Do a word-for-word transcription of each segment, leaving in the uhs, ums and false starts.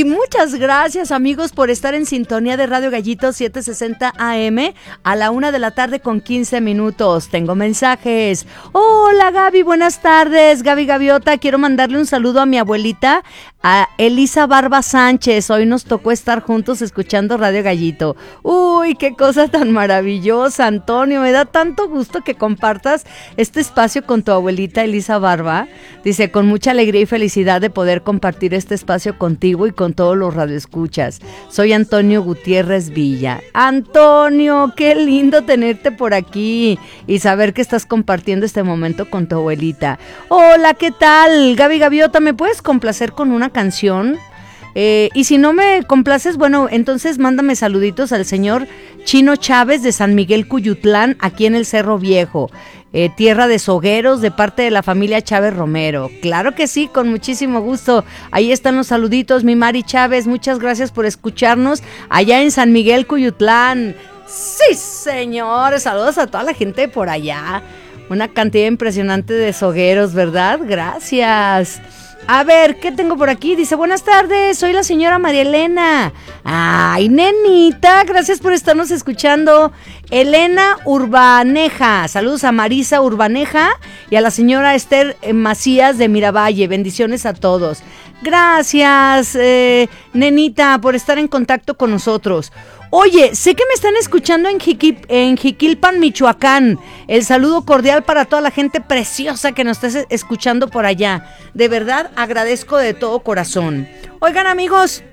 Y muchas gracias, amigos, por estar en sintonía de Radio Gallito setecientos sesenta A M a la una de la tarde con quince minutos. Tengo mensajes. Hola, Gaby, buenas tardes. Gaby Gaviota, quiero mandarle un saludo a mi abuelita, a Elisa Barba Sánchez. Hoy nos tocó estar juntos escuchando Radio Gallito. Uy, qué cosa tan maravillosa, Antonio. Me da tanto gusto que compartas este espacio con tu abuelita Elisa Barba. Dice, con mucha alegría y felicidad de poder compartir este espacio contigo y con todos los radioescuchas. Soy Antonio Gutiérrez Villa. Antonio, qué lindo tenerte por aquí y saber que estás compartiendo este momento con tu abuelita. Hola, ¿qué tal? Gaby Gaviota, ¿me puedes complacer con una canción? Eh, y si no me complaces, bueno, entonces mándame saluditos al señor Chino Chávez de San Miguel Cuyutlán, aquí en el Cerro Viejo, eh, tierra de sogueros, de parte de la familia Chávez Romero. Claro que sí, con muchísimo gusto. Ahí están los saluditos, mi Mari Chávez, muchas gracias por escucharnos allá en San Miguel Cuyutlán. Sí, señores, saludos a toda la gente por allá. Una cantidad impresionante de sogueros, ¿verdad? Gracias. A ver, ¿qué tengo por aquí? Dice, buenas tardes, soy la señora María Elena. Ay, nenita, gracias por estarnos escuchando. Elena Urbaneja, saludos a Marisa Urbaneja y a la señora Esther Macías de Miravalle, bendiciones a todos. Gracias, eh, nenita, por estar en contacto con nosotros. Oye, sé que me están escuchando en, Jiquip, en Jiquilpan, Michoacán. El saludo cordial para toda la gente preciosa que nos está escuchando por allá. De verdad, agradezco de todo corazón. Oigan, amigos,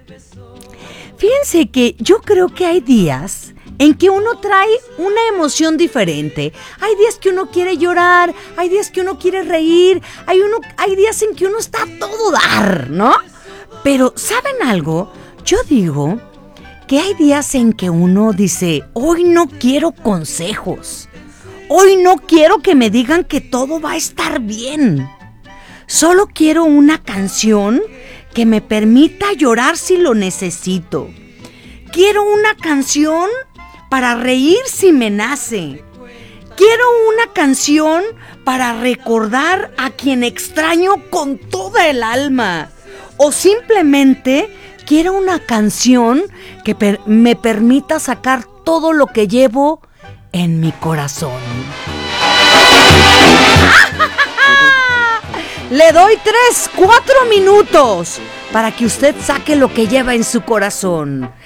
fíjense que yo creo que hay días en que uno trae una emoción diferente. Hay días que uno quiere llorar, hay días que uno quiere reír, hay, uno, hay días en que uno está a todo dar, ¿no? Pero, ¿saben algo? Yo digo que hay días en que uno dice, hoy no quiero consejos, hoy no quiero que me digan que todo va a estar bien. Solo quiero una canción que me permita llorar si lo necesito. Quiero una canción para reír si me nace. Quiero una canción para recordar a quien extraño con toda el alma. O simplemente quiero una canción que per- me permita sacar todo lo que llevo en mi corazón. Le doy tres, cuatro minutos para que usted saque lo que lleva en su corazón.